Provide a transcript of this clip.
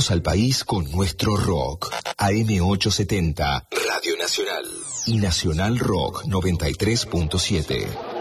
Conectamos al país con nuestro rock. AM870, Radio Nacional. Y Nacional Rock 93.7.